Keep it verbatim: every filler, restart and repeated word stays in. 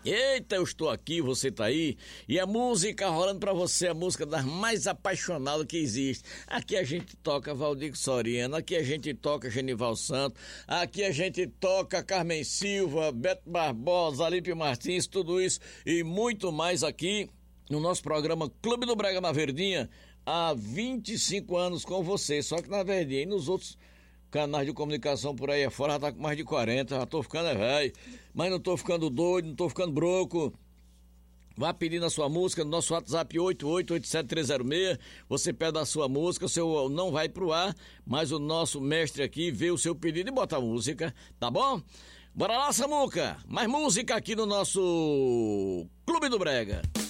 Eita, eu estou aqui, você tá aí, e a música rolando pra você, a música das mais apaixonadas que existe. Aqui a gente toca Valdir Soriano, aqui a gente toca Genival Santos, aqui a gente toca Carmen Silva, Beto Barbosa, Alípio Martins, tudo isso e muito mais aqui no nosso programa Clube do Brega na Verdinha, há vinte e cinco anos com você, só que na Verdinha e nos outros canais de comunicação por aí afora já tá com mais de quarenta, já tô ficando é velho, mas não tô ficando doido, não tô ficando broco. Vá pedindo a sua música no nosso WhatsApp oito oito oito sete três zero seis, você pede a sua música, o seu não vai pro ar, mas o nosso mestre aqui vê o seu pedido e bota a música, tá bom? Bora lá, Samuca, mais música aqui no nosso Clube do Brega.